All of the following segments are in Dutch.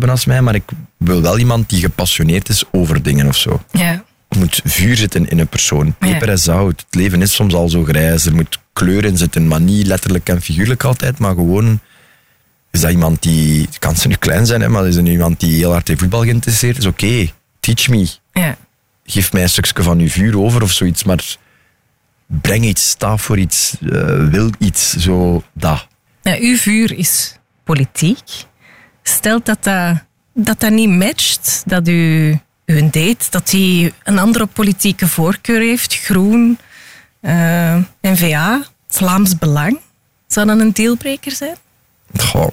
ben als mij, maar ik wil wel iemand die gepassioneerd is over dingen of zo. Ja. Er moet vuur zitten in een persoon. Peper en zout. Het leven is soms al zo grijs. Er moet kleur in zitten, maar niet letterlijk en figuurlijk altijd, maar gewoon... Is dat iemand die... Het kan ze nu klein zijn, hè, maar is er iemand die heel hard in voetbal geïnteresseerd is? Oké, teach me. Ja. Geef mij een stukje van uw vuur over of zoiets, maar breng iets, sta voor iets, wil iets, zo, dat. Ja, uw vuur is politiek. Stelt dat niet matcht, dat u een date, dat hij een andere politieke voorkeur heeft, Groen, N-VA, Vlaams Belang. Zou dat een dealbreaker zijn? Goh.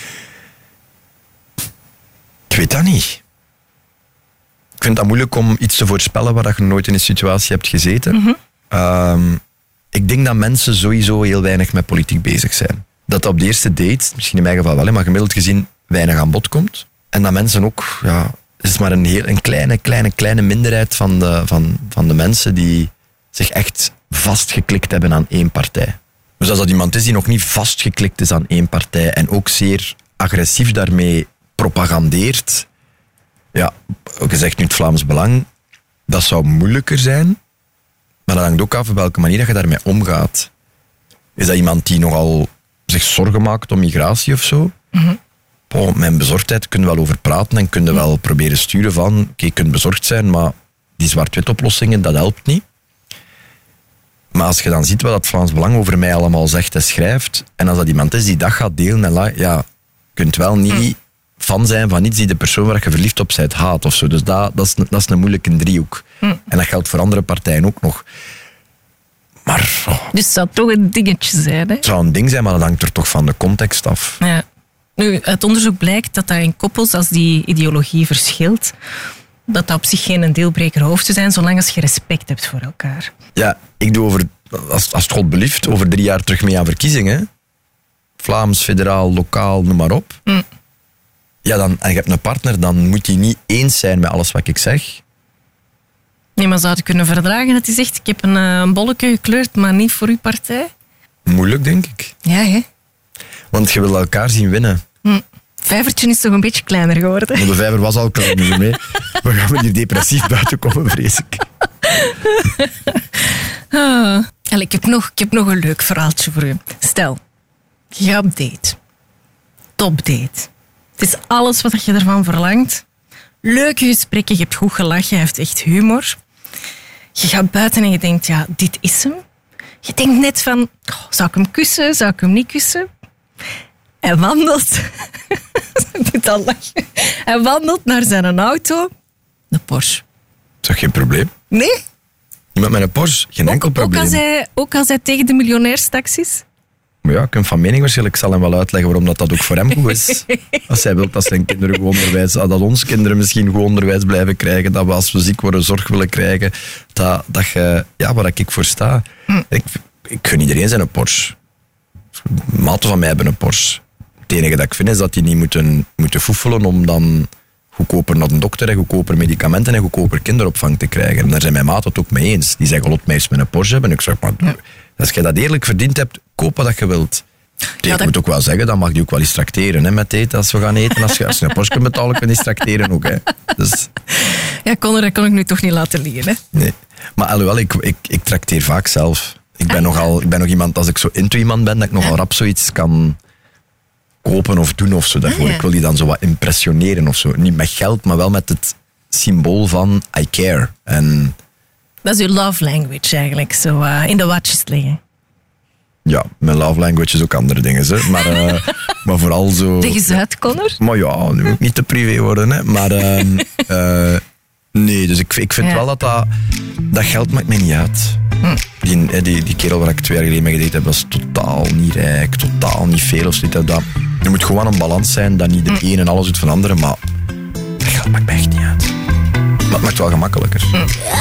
Ik weet dat niet. Ik vind dat moeilijk om iets te voorspellen waar je nooit in een situatie hebt gezeten. Mm-hmm. Ik denk dat mensen sowieso heel weinig met politiek bezig zijn. Dat op de eerste date, misschien in mijn geval wel, maar gemiddeld gezien weinig aan bod komt. En dat mensen ook, ja, het is maar een kleine minderheid van de mensen die zich echt vastgeklikt hebben aan één partij. Dus als dat iemand is die nog niet vastgeklikt is aan één partij en ook zeer agressief daarmee propagandeert, ja, gezegd nu het Vlaams Belang, dat zou moeilijker zijn, maar dat hangt ook af op welke manier dat je daarmee omgaat. Is dat iemand die nogal zich zorgen maakt om migratie of zo? Mm-hmm. Mijn bezorgdheid kunnen we wel over praten en kunnen wel proberen sturen van, oké, je kunt bezorgd zijn, maar die zwart-wit oplossingen, dat helpt niet. Maar als je dan ziet wat het Vlaams Belang over mij allemaal zegt en schrijft, en als dat iemand is die dat gaat delen, en ja, je kunt wel niet fan zijn van iets die de persoon waar je verliefd op bent haat of zo. Dus dat is een moeilijke driehoek. En dat geldt voor andere partijen ook nog. Maar... Dus het zou toch een dingetje zijn, hè? Het zou een ding zijn, maar dat hangt er toch van de context af. Ja. Nu, uit onderzoek blijkt dat in koppels, als die ideologie verschilt, dat op zich geen dealbreaker hoeft te zijn, zolang als je respect hebt voor elkaar. Ja, ik doe als het God belieft, over 3 jaar terug mee aan verkiezingen. Vlaams, federaal, lokaal, noem maar op. Ja, en je hebt een partner, dan moet hij niet eens zijn met alles wat ik zeg. Nee, maar zou je kunnen verdragen dat hij zegt, ik heb een bolletje gekleurd, maar niet voor uw partij? Moeilijk, denk ik. Ja, hè? Want je wil elkaar zien winnen. Vijvertje is toch een beetje kleiner geworden? Maar de vijver was al klein, dus mee. We gaan hier depressief buiten komen, vrees ik. Ik heb nog een leuk verhaaltje voor u. Stel, je gaat op date. Topdate. Het is alles wat je ervan verlangt. Leuke gesprekken, je hebt goed gelachen, je hebt echt humor. Je gaat buiten en je denkt, ja, dit is hem. Je denkt net van, zou ik hem kussen, zou ik hem niet kussen? Hij wandelt... Dit al lachen. Hij wandelt naar zijn auto. De Porsche. Is dat geen probleem? Nee? Iemand met een Porsche, geen enkel probleem. Ook als hij tegen de miljonairstax is? Maar ja, ik ben van mening waarschijnlijk. Ik zal hem wel uitleggen waarom dat ook voor hem goed is. Als hij wil dat zijn kinderen goed onderwijs... Dat onze kinderen misschien goed onderwijs blijven krijgen. Dat we als we ziek worden zorg willen krijgen. Dat je... Ja, waar ik voor sta. Ik gun iedereen zijn een Porsche. Maten van mij hebben een Porsche. Het enige dat ik vind is dat die niet moeten foefelen om dan goedkoper naar de dokter en goedkoper medicamenten en goedkoper kinderopvang te krijgen. En daar zijn mijn maten het ook mee eens. Die zeggen, lot mij eens met een Porsche hebben. En ik zeg, maar als je dat eerlijk verdiend hebt, koop wat je wilt. Ik moet ook wel zeggen, dan mag die ook wel eens trakteren, hè, met eten als we gaan eten. Als je een Porsche kunt betalen, kun je eens trakteren ook. Hè. Dus... Ja, Conor, dat kon ik nu toch niet laten liggen. Hè? Nee. Maar alhoewel, ik trakteer vaak zelf. Ik ben nog iemand, als ik zo into iemand ben, dat ik nogal rap zoiets kan kopen of doen of zo daarvoor. Ik wil die dan zo wat impressioneren of zo. Niet met geld, maar wel met het symbool van I care. En... Dat is uw love language eigenlijk, zo in de watjes liggen. Ja, mijn love language is ook andere dingen, hè. Maar vooral zo... Leg eens uit, Conor. Maar ja, nu moet ik niet te privé worden, hè. Maar nee, dus ik vind wel dat geld maakt mij niet uit. Die kerel waar ik 2 jaar geleden mee gedate heb, was totaal niet rijk, totaal niet veel of zoiets. Er moet gewoon een balans zijn, dat niet de ene en alles doet van de andere, maar dat geld maakt mij echt niet uit. Maar het maakt het wel gemakkelijker.